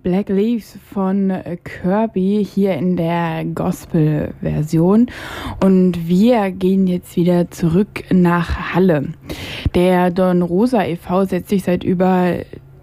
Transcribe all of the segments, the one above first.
Black Leaves von Kirby hier in der Gospel-Version. Und wir gehen jetzt wieder zurück nach Halle. Der Don Rosa e.V. setzt sich seit über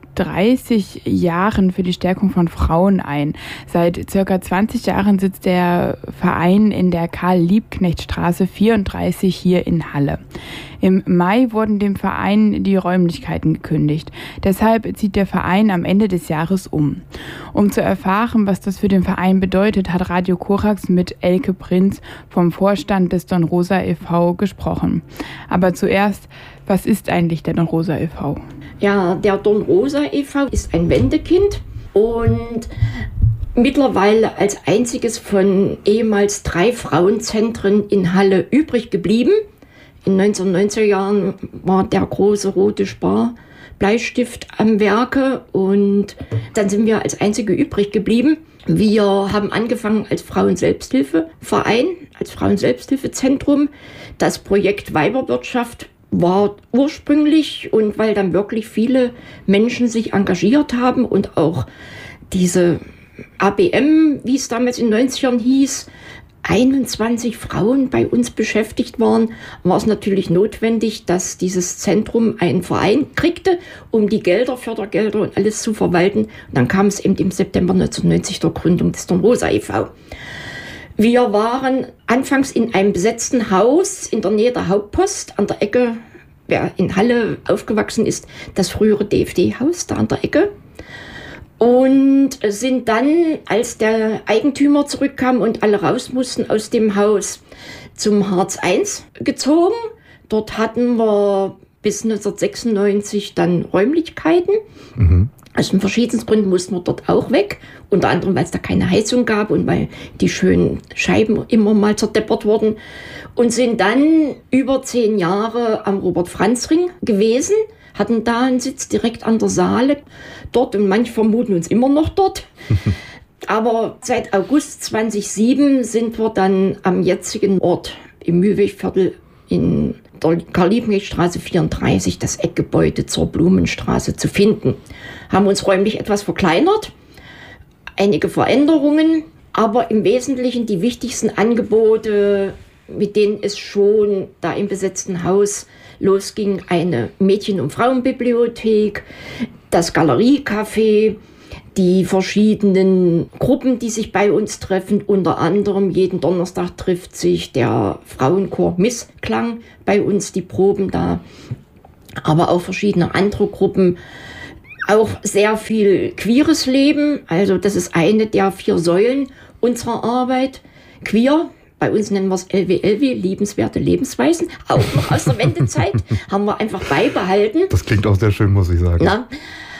30 Jahren für die Stärkung von Frauen ein. Seit circa 20 Jahren sitzt der Verein in der Karl-Liebknecht-Straße 34 hier in Halle. Im Mai wurden dem Verein die Räumlichkeiten gekündigt. Deshalb zieht der Verein am Ende des Jahres um. Um zu erfahren, was das für den Verein bedeutet, hat Radio Korax mit Elke Prinz vom Vorstand des Don Rosa e.V. gesprochen. Aber zuerst, was ist eigentlich der Don Rosa e.V.? Ja, der Don Rosa e.V. ist ein Wendekind und mittlerweile als einziges von ehemals 3 Frauenzentren in Halle übrig geblieben. In den 1990er Jahren war der große rote Sparbleistift am Werke und dann sind wir als einzige übrig geblieben. Wir haben angefangen als Frauenselbsthilfeverein, als Frauenselbsthilfezentrum. Das Projekt Weiberwirtschaft war ursprünglich, und weil dann wirklich viele Menschen sich engagiert haben und auch diese ABM, wie es damals in den 90ern hieß, 21 Frauen bei uns beschäftigt waren, war es natürlich notwendig, dass dieses Zentrum einen Verein kriegte, um die Gelder, Fördergelder und alles zu verwalten. Und dann kam es eben im September 1990 zur Gründung des Don Rosa e.V. Wir waren anfangs in einem besetzten Haus in der Nähe der Hauptpost an der Ecke. Wer in Halle aufgewachsen ist, das frühere DFD-Haus da an der Ecke. Und sind dann, als der Eigentümer zurückkam und alle raus mussten aus dem Haus, zum Hartz I gezogen. Dort hatten wir bis 1996 dann Räumlichkeiten. Aus den verschiedensten Gründen mussten wir dort auch weg. Unter anderem, weil es da keine Heizung gab und weil die schönen Scheiben immer mal zerdeppert wurden. Und sind dann über 10 Jahre am Robert-Franz-Ring gewesen, hatten da einen Sitz direkt an der Saale dort und manche vermuten uns immer noch dort. Aber seit August 2007 sind wir dann am jetzigen Ort im Mühlwegviertel in der Karl-Liebknecht-Straße 34, das Eckgebäude zur Blumenstraße, zu finden. Haben uns räumlich etwas verkleinert, einige Veränderungen, aber im Wesentlichen die wichtigsten Angebote, mit denen es schon da im besetzten Haus losging: eine Mädchen- und Frauenbibliothek, das Galeriecafé, die verschiedenen Gruppen, die sich bei uns treffen. Unter anderem jeden Donnerstag trifft sich der Frauenchor Missklang bei uns, die proben da, aber auch verschiedene andere Gruppen. Auch sehr viel queeres Leben, also das ist eine der 4 Säulen unserer Arbeit. Queer, bei uns nennen wir es LWLW, liebenswerte Lebensweisen, auch noch aus der Wendezeit, haben wir einfach beibehalten. Das klingt auch sehr schön, muss ich sagen. Na?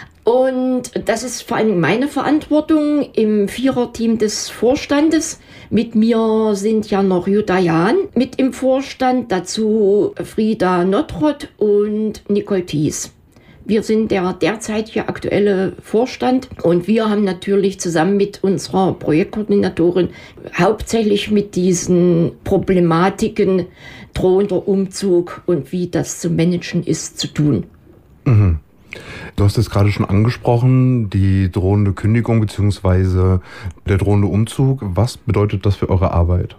Und das ist vor allem meine Verantwortung im 4er-Team des Vorstandes. Mit mir sind ja noch Jutta Jahn mit im Vorstand, dazu Frieda Nottrott und Nicole Thies. Wir sind der derzeitige aktuelle Vorstand und wir haben natürlich zusammen mit unserer Projektkoordinatorin hauptsächlich mit diesen Problematiken drohender Umzug und wie das zu managen ist, zu tun. Mhm. Du hast es gerade schon angesprochen, die drohende Kündigung bzw. der drohende Umzug. Was bedeutet das für eure Arbeit?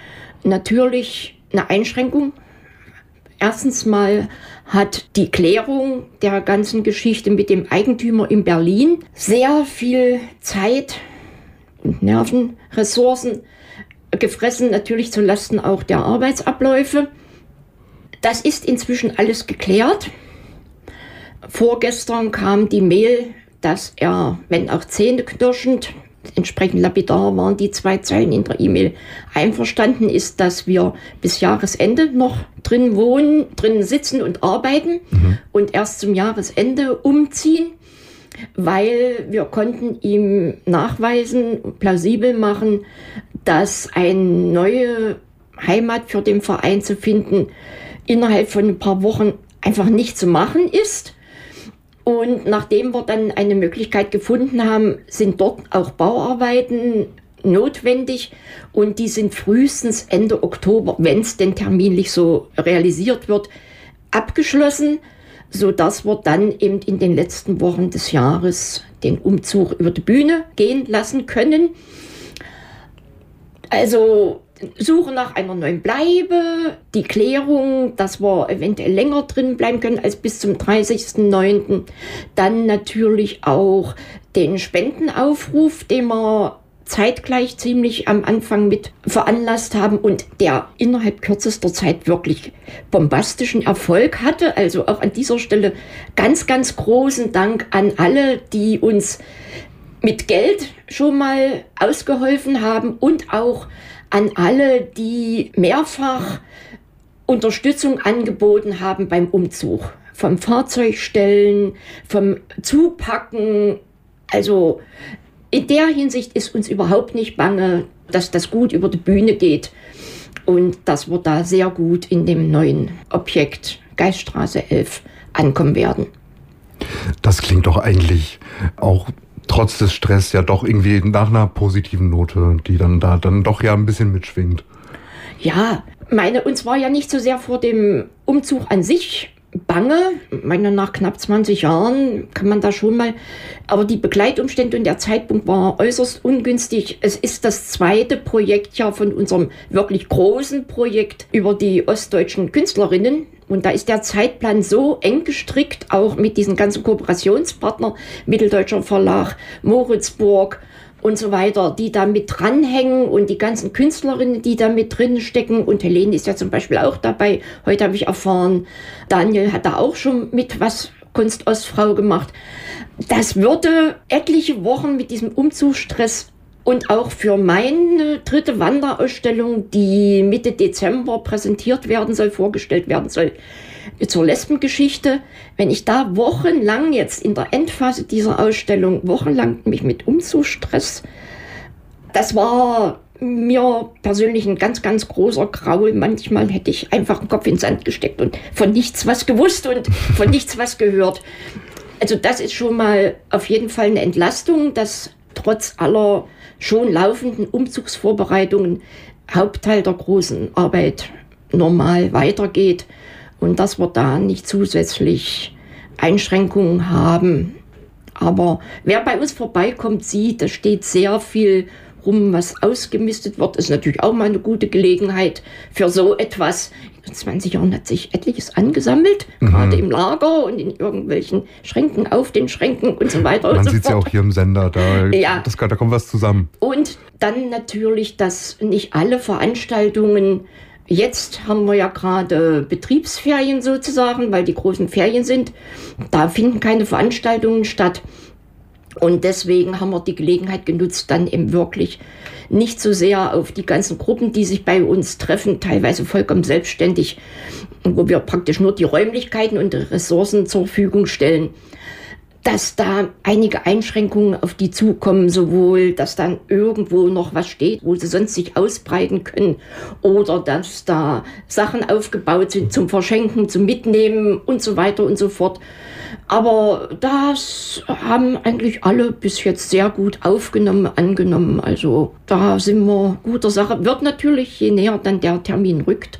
Natürlich eine Einschränkung. Erstens mal hat die Klärung der ganzen Geschichte mit dem Eigentümer in Berlin sehr viel Zeit und Nerven, Ressourcen gefressen, natürlich zulasten auch der Arbeitsabläufe. Das ist inzwischen alles geklärt. Vorgestern kam die Mail, dass er, wenn auch zähneknirschend, entsprechend lapidar waren die 2 Zeilen in der E-Mail, einverstanden ist, dass wir bis Jahresende noch drin wohnen, drin sitzen und arbeiten und erst zum Jahresende umziehen, weil wir konnten ihm nachweisen, plausibel machen, dass eine neue Heimat für den Verein zu finden innerhalb von ein paar Wochen einfach nicht zu machen ist. Und nachdem wir dann eine Möglichkeit gefunden haben, sind dort auch Bauarbeiten notwendig und die sind frühestens Ende Oktober, wenn es denn terminlich so realisiert wird, abgeschlossen. sodass wir dann eben in den letzten Wochen des Jahres den Umzug über die Bühne gehen lassen können. Also Suche nach einer neuen Bleibe, die Klärung, dass wir eventuell länger drin bleiben können als bis zum 30.09. Dann natürlich auch den Spendenaufruf, den wir zeitgleich ziemlich am Anfang mit veranlasst haben und der innerhalb kürzester Zeit wirklich bombastischen Erfolg hatte. Also auch an dieser Stelle ganz, ganz großen Dank an alle, die uns mit Geld schon mal ausgeholfen haben und auch an alle, die mehrfach Unterstützung angeboten haben beim Umzug. Vom Fahrzeugstellen, vom Zupacken. Also in der Hinsicht ist uns überhaupt nicht bange, dass das gut über die Bühne geht und dass wir da sehr gut in dem neuen Objekt Geiststraße 11 ankommen werden. Das klingt doch eigentlich auch trotz des Stress ja doch irgendwie nach einer positiven Note, die dann da dann doch ja ein bisschen mitschwingt. Ja, uns war ja nicht so sehr vor dem Umzug an sich bange. Nach knapp 20 Jahren kann man da schon mal, aber die Begleitumstände und der Zeitpunkt war äußerst ungünstig. Es ist das zweite Projekt ja von unserem wirklich großen Projekt über die ostdeutschen Künstlerinnen. Und da ist der Zeitplan so eng gestrickt, auch mit diesen ganzen Kooperationspartnern, Mitteldeutscher Verlag, Moritzburg und so weiter, die da mit dranhängen und die ganzen Künstlerinnen, die da mit drin stecken. Und Helene ist ja zum Beispiel auch dabei. Heute habe ich erfahren, Daniel hat da auch schon mit was Kunst-Ostfrau gemacht. Das würde etliche Wochen mit diesem Umzugsstress und auch für meine dritte Wanderausstellung, die Mitte Dezember präsentiert werden soll, vorgestellt werden soll, zur Lesbengeschichte. Wenn ich da wochenlang jetzt in der Endphase dieser Ausstellung, wochenlang mich mit Umzugsstress, das war mir persönlich ein ganz, ganz großer Graul. Manchmal hätte ich einfach den Kopf in den Sand gesteckt und von nichts was gewusst und von nichts was gehört. Also das ist schon mal auf jeden Fall eine Entlastung, dass trotz aller schon laufenden Umzugsvorbereitungen Hauptteil der großen Arbeit normal weitergeht und dass wir da nicht zusätzlich Einschränkungen haben. Aber wer bei uns vorbeikommt, sieht, da steht sehr viel rum, was ausgemistet wird. Ist natürlich auch mal eine gute Gelegenheit für so etwas. In 20 Jahren hat sich etliches angesammelt, gerade im Lager und in irgendwelchen Schränken, auf den Schränken und so weiter. Man sieht es ja auch hier im Sender, da kommt was zusammen. Und dann natürlich, dass nicht alle Veranstaltungen, jetzt haben wir ja gerade Betriebsferien sozusagen, weil die großen Ferien sind, da finden keine Veranstaltungen statt. Und deswegen haben wir die Gelegenheit genutzt, dann eben wirklich nicht so sehr auf die ganzen Gruppen, die sich bei uns treffen, teilweise vollkommen selbstständig, wo wir praktisch nur die Räumlichkeiten und die Ressourcen zur Verfügung stellen, dass da einige Einschränkungen auf die zukommen, sowohl, dass dann irgendwo noch was steht, wo sie sonst sich ausbreiten können, oder dass da Sachen aufgebaut sind zum Verschenken, zum Mitnehmen und so weiter und so fort. Aber das haben eigentlich alle bis jetzt sehr gut angenommen. Also da sind wir guter Sache. Wird natürlich, je näher dann der Termin rückt,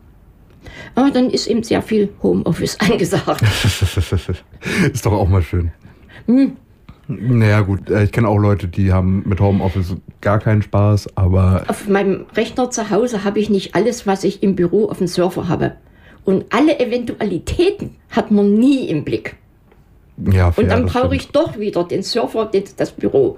aber dann ist eben sehr viel Homeoffice angesagt. Ist doch auch mal schön. Naja gut, ich kenne auch Leute, die haben mit Homeoffice gar keinen Spaß, aber... Auf meinem Rechner zu Hause habe ich nicht alles, was ich im Büro auf dem Server habe. Und alle Eventualitäten hat man nie im Blick. Ja, fair, und dann brauche ich doch wieder den Server, das Büro.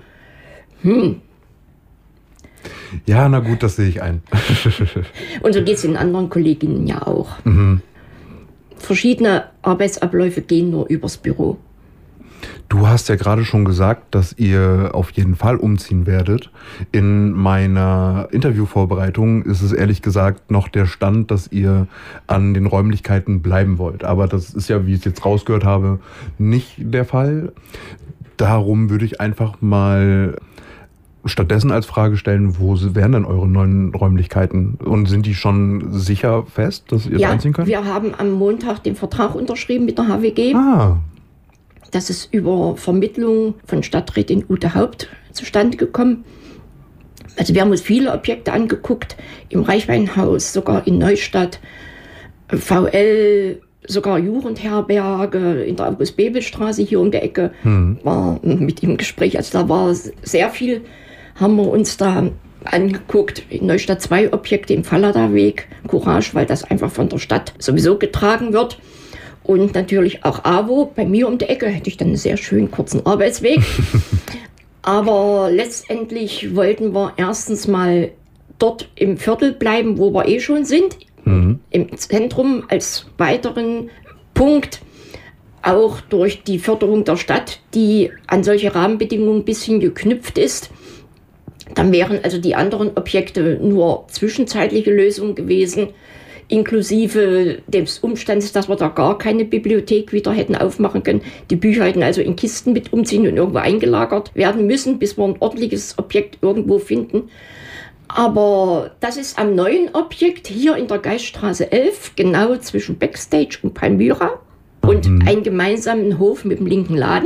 Ja, na gut, das sehe ich ein. Und so geht es den anderen Kolleginnen ja auch. Verschiedene Arbeitsabläufe gehen nur übers Büro. Du hast ja gerade schon gesagt, dass ihr auf jeden Fall umziehen werdet. In meiner Interviewvorbereitung ist es ehrlich gesagt noch der Stand, dass ihr an den Räumlichkeiten bleiben wollt. Aber das ist ja, wie ich es jetzt rausgehört habe, nicht der Fall. Darum würde ich einfach mal stattdessen als Frage stellen, wo wären denn eure neuen Räumlichkeiten? Und sind die schon sicher fest, dass ihr da einziehen könnt? Ja, wir haben am Montag den Vertrag unterschrieben mit der HWG. Das ist über Vermittlung von Stadträtin Ute Haupt zustande gekommen. Also wir haben uns viele Objekte angeguckt, im Reichweinhaus, sogar in Neustadt, VL, sogar Jugendherberge in der August-Bebel-Straße hier um die Ecke, war mit ihm im Gespräch. Also da war sehr viel, haben wir uns da angeguckt. In Neustadt 2 Objekte im Fallada-Weg, Courage, weil das einfach von der Stadt sowieso getragen wird. Und natürlich auch AWO. Bei mir um die Ecke hätte ich dann einen sehr schönen kurzen Arbeitsweg. Aber letztendlich wollten wir erstens mal dort im Viertel bleiben, wo wir schon sind. Im Zentrum als weiteren Punkt. Auch durch die Förderung der Stadt, die an solche Rahmenbedingungen ein bisschen geknüpft ist. Dann wären also die anderen Objekte nur zwischenzeitliche Lösungen gewesen, inklusive des Umstands, dass wir da gar keine Bibliothek wieder hätten aufmachen können. Die Bücher hätten also in Kisten mit umziehen und irgendwo eingelagert werden müssen, bis wir ein ordentliches Objekt irgendwo finden. Aber das ist am neuen Objekt hier in der Geiststraße 11, genau zwischen Backstage und Palmyra und einen gemeinsamen Hof mit dem linken Laden.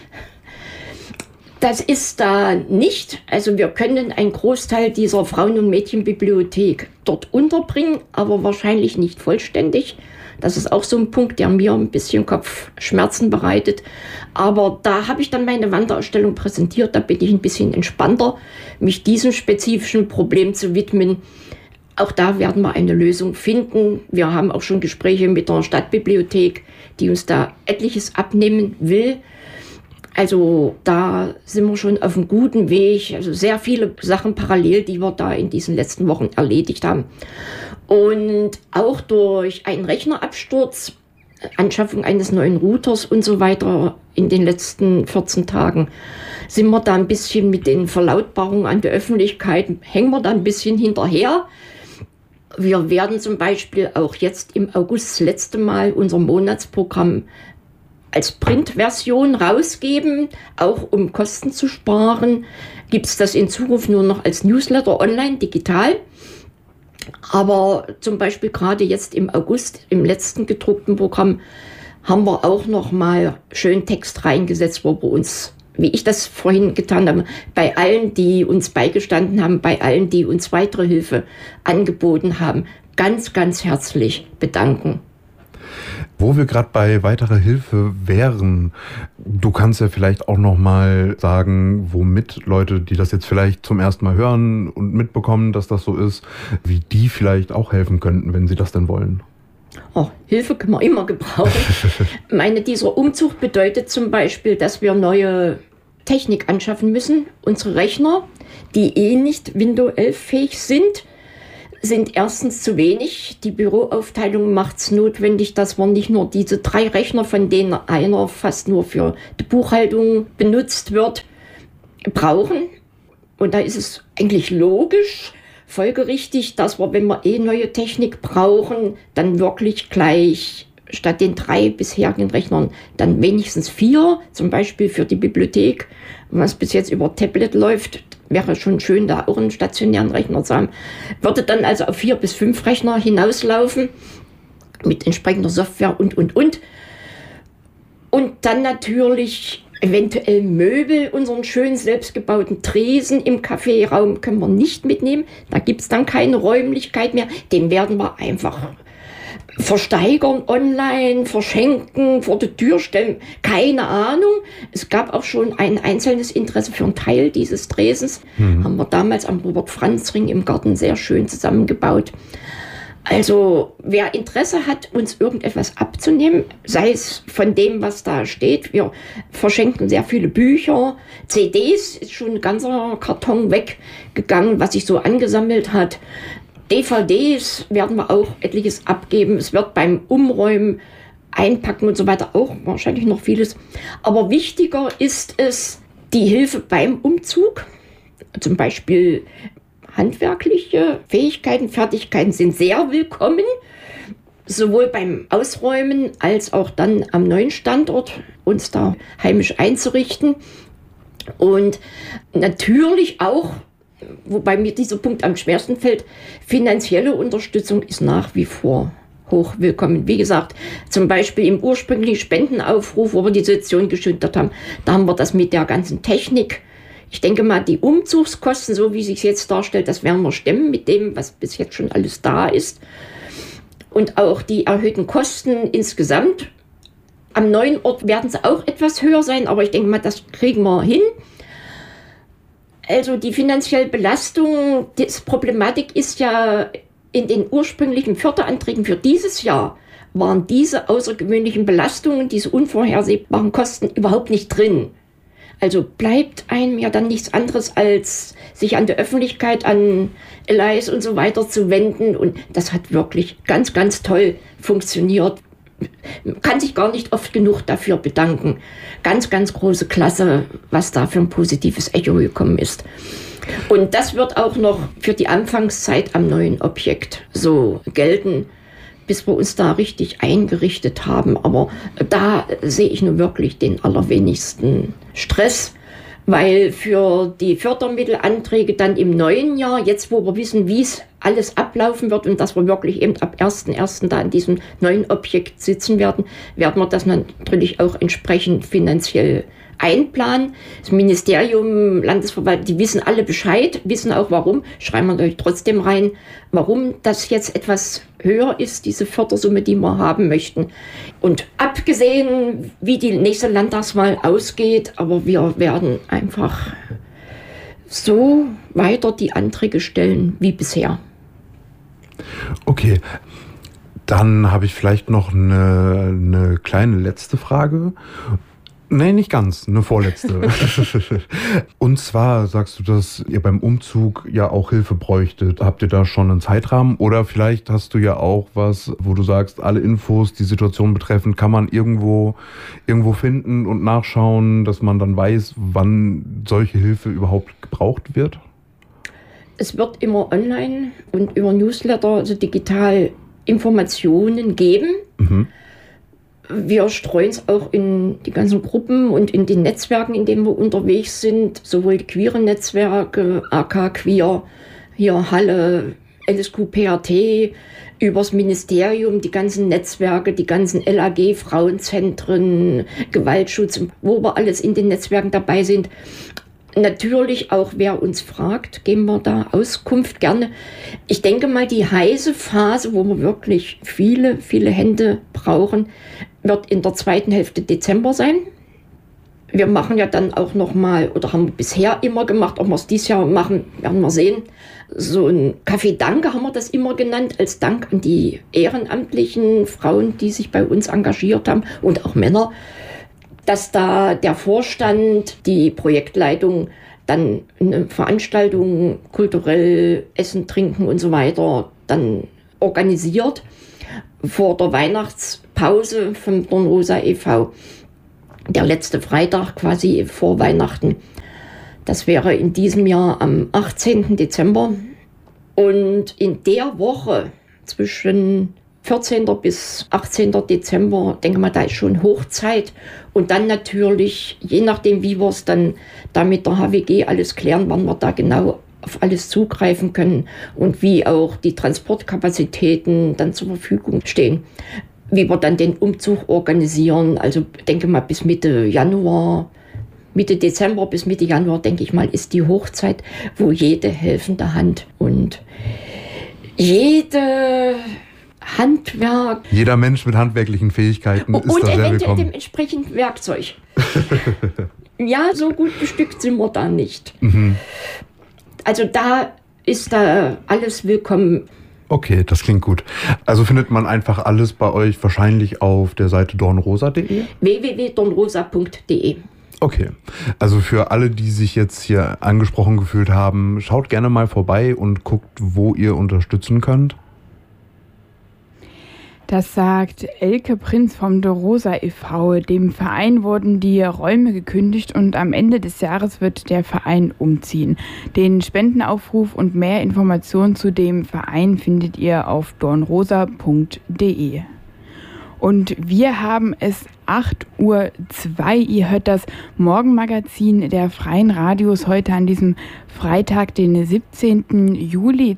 Das ist da nicht. Also wir können einen Großteil dieser Frauen- und Mädchenbibliothek dort unterbringen, aber wahrscheinlich nicht vollständig. Das ist auch so ein Punkt, der mir ein bisschen Kopfschmerzen bereitet. Aber da habe ich dann meine Wanderausstellung präsentiert. Da bin ich ein bisschen entspannter, mich diesem spezifischen Problem zu widmen. Auch da werden wir eine Lösung finden. Wir haben auch schon Gespräche mit der Stadtbibliothek, die uns da etliches abnehmen will. Also da sind wir schon auf einem guten Weg. Also sehr viele Sachen parallel, die wir da in diesen letzten Wochen erledigt haben. Und auch durch einen Rechnerabsturz, Anschaffung eines neuen Routers und so weiter in den letzten 14 Tagen sind wir da ein bisschen mit den Verlautbarungen an die Öffentlichkeit, hängen wir da ein bisschen hinterher. Wir werden zum Beispiel auch jetzt im August das letzte Mal unser Monatsprogramm als Printversion rausgeben, auch um Kosten zu sparen. Gibt es das in Zukunft nur noch als Newsletter online, digital. Aber zum Beispiel gerade jetzt im August, im letzten gedruckten Programm, haben wir auch noch mal schön Text reingesetzt, wo wir uns, wie ich das vorhin getan habe, bei allen, die uns beigestanden haben, bei allen, die uns weitere Hilfe angeboten haben, ganz, ganz herzlich bedanken. Wo wir gerade bei weiterer Hilfe wären, du kannst ja vielleicht auch noch mal sagen, womit Leute, die das jetzt vielleicht zum ersten Mal hören und mitbekommen, dass das so ist, wie die vielleicht auch helfen könnten, wenn sie das denn wollen. Oh, Hilfe können wir immer gebrauchen. Dieser Umzug bedeutet zum Beispiel, dass wir neue Technik anschaffen müssen. Unsere Rechner, die nicht Windows 11 fähig sind erstens zu wenig. Die Büroaufteilung macht es notwendig, dass wir nicht nur diese 3 Rechner, von denen einer fast nur für die Buchhaltung benutzt wird, brauchen. Und da ist es eigentlich logisch, folgerichtig, dass wir, wenn wir neue Technik brauchen, dann wirklich gleich statt den 3 bisherigen Rechnern dann wenigstens 4, zum Beispiel für die Bibliothek, was bis jetzt über Tablet läuft. Wäre schon schön, da auch einen stationären Rechner zu haben. Würde dann also auf 4 bis 5 Rechner hinauslaufen, mit entsprechender Software und. Und dann natürlich eventuell Möbel, unseren schönen selbstgebauten Tresen im Kaffeeraum können wir nicht mitnehmen. Da gibt es dann keine Räumlichkeit mehr. Den werden wir einfach versteigern, online, verschenken, vor die Tür stellen. Keine Ahnung. Es gab auch schon ein einzelnes Interesse für einen Teil dieses Tresens. Haben wir damals am Robert-Franz-Ring im Garten sehr schön zusammengebaut. Also wer Interesse hat, uns irgendetwas abzunehmen, sei es von dem, was da steht. Wir verschenken sehr viele Bücher, CDs, ist schon ein ganzer Karton weggegangen, was sich so angesammelt hat. DVDs werden wir auch etliches abgeben. Es wird beim Umräumen, Einpacken und so weiter auch wahrscheinlich noch vieles. Aber wichtiger ist es, die Hilfe beim Umzug. Zum Beispiel handwerkliche Fähigkeiten, Fertigkeiten sind sehr willkommen. Sowohl beim Ausräumen als auch dann am neuen Standort uns da heimisch einzurichten. Und natürlich auch, wobei mir dieser Punkt am schwersten fällt, finanzielle Unterstützung ist nach wie vor hoch willkommen. Wie gesagt, zum Beispiel im ursprünglichen Spendenaufruf, wo wir die Situation geschildert haben, da haben wir das mit der ganzen Technik. Ich denke mal, die Umzugskosten, so wie es sich jetzt darstellt, das werden wir stemmen mit dem, was bis jetzt schon alles da ist. Und auch die erhöhten Kosten insgesamt. Am neuen Ort werden sie auch etwas höher sein, aber ich denke mal, das kriegen wir hin. Also die finanzielle Belastung, die Problematik ist ja, in den ursprünglichen Förderanträgen für dieses Jahr waren diese außergewöhnlichen Belastungen, diese unvorhersehbaren Kosten überhaupt nicht drin. Also bleibt einem ja dann nichts anderes, als sich an die Öffentlichkeit, an LIS und so weiter zu wenden. Und das hat wirklich ganz, ganz toll funktioniert. Man kann sich gar nicht oft genug dafür bedanken. Ganz, ganz große Klasse, was da für ein positives Echo gekommen ist. Und das wird auch noch für die Anfangszeit am neuen Objekt so gelten, bis wir uns da richtig eingerichtet haben. Aber da sehe ich nur wirklich den allerwenigsten Stress, weil für die Fördermittelanträge dann im neuen Jahr, jetzt wo wir wissen, wie es alles ablaufen wird und dass wir wirklich eben ab 1.1. da an diesem neuen Objekt sitzen werden, werden wir das natürlich auch entsprechend finanziell einplanen. Das Ministerium, Landesverwaltung, die wissen alle Bescheid, wissen auch warum, schreiben wir natürlich trotzdem rein, warum das jetzt etwas höher ist, diese Fördersumme, die wir haben möchten. Und abgesehen, wie die nächste Landtagswahl ausgeht, aber wir werden einfach so weiter die Anträge stellen wie bisher. Okay, dann habe ich vielleicht noch eine kleine letzte Frage. Nee, nicht ganz, eine vorletzte. Und zwar sagst du, dass ihr beim Umzug ja auch Hilfe bräuchtet. Habt ihr da schon einen Zeitrahmen? Oder vielleicht hast du ja auch was, wo du sagst, alle Infos, die Situation betreffend, kann man irgendwo finden und nachschauen, dass man dann weiß, wann solche Hilfe überhaupt gebraucht wird? Es wird immer online und über Newsletter, also digital Informationen geben. Mhm. Wir streuen es auch in die ganzen Gruppen und in den Netzwerken, in denen wir unterwegs sind, sowohl die queeren Netzwerke, AK Queer, hier Halle, LSQ-PRT, übers Ministerium, die ganzen Netzwerke, die ganzen LAG, Frauenzentren, Gewaltschutz, wo wir alles in den Netzwerken dabei sind. Natürlich auch, wer uns fragt, geben wir da Auskunft gerne. Ich denke mal, die heiße Phase, wo wir wirklich viele, viele Hände brauchen, wird in der zweiten Hälfte Dezember sein. Wir machen ja dann auch nochmal, oder haben wir bisher immer gemacht, ob wir es dieses Jahr machen, werden wir sehen. So ein Café Danke haben wir das immer genannt, als Dank an die ehrenamtlichen Frauen, die sich bei uns engagiert haben und auch Männer, dass da der Vorstand, die Projektleitung dann eine Veranstaltung, kulturell Essen, Trinken und so weiter dann organisiert vor der Weihnachtspause vom Dornrosa e.V. Der letzte Freitag quasi vor Weihnachten. Das wäre in diesem Jahr am 18. Dezember. Und in der Woche zwischen 14. bis 18. Dezember, denke mal, da ist schon Hochzeit. Und dann natürlich, je nachdem, wie wir es dann da mit der HWG alles klären, wann wir da genau auf alles zugreifen können und wie auch die Transportkapazitäten dann zur Verfügung stehen. Wie wir dann den Umzug organisieren, also denke mal bis Mitte Dezember bis Mitte Januar, denke ich mal, ist die Hochzeit, wo jede helfende Hand und jede Handwerk. Jeder Mensch mit handwerklichen Fähigkeiten ist da sehr willkommen. Und eventuell dem entsprechenden Werkzeug. Ja, so gut bestückt sind wir da nicht. Mhm. Also da ist da alles willkommen. Okay, das klingt gut. Also findet man einfach alles bei euch wahrscheinlich auf der Seite dornrosa.de? www.dornrosa.de. Okay, also für alle, die sich jetzt hier angesprochen gefühlt haben, schaut gerne mal vorbei und guckt, wo ihr unterstützen könnt. Das sagt Elke Prinz vom Dornrosa e.V. Dem Verein wurden die Räume gekündigt und am Ende des Jahres wird der Verein umziehen. Den Spendenaufruf und mehr Informationen zu dem Verein findet ihr auf dornrosa.de. Und wir haben es 8:02 Uhr. Ihr hört das Morgenmagazin der Freien Radios heute an diesem Freitag, den 17. Juli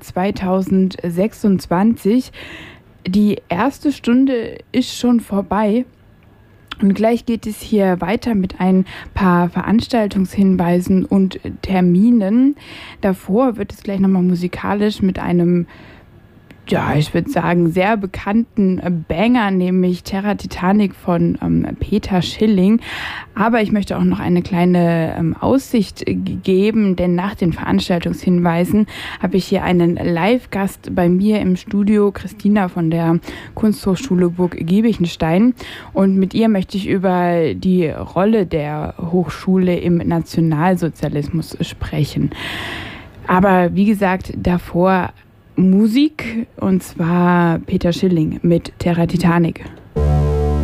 2026. Die erste Stunde ist schon vorbei und gleich geht es hier weiter mit ein paar Veranstaltungshinweisen und Terminen. Davor wird es gleich nochmal musikalisch mit einem ja, ich würde sagen, sehr bekannten Banger, nämlich Terra Titanic von Peter Schilling. Aber ich möchte auch noch eine kleine Aussicht geben, denn nach den Veranstaltungshinweisen habe ich hier einen Live-Gast bei mir im Studio, Christina von der Kunsthochschule Burg Giebichenstein. Und mit ihr möchte ich über die Rolle der Hochschule im Nationalsozialismus sprechen. Aber wie gesagt, davor Musik, und zwar Peter Schilling mit Terra Titanic.